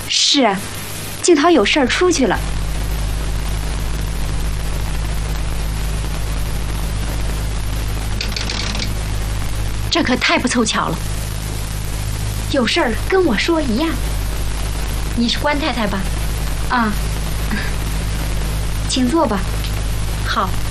是啊，静涛有事儿出去了。 这可太不凑巧了。 有事儿跟我说一样。 你是关太太吧？ 啊，请坐吧。 好。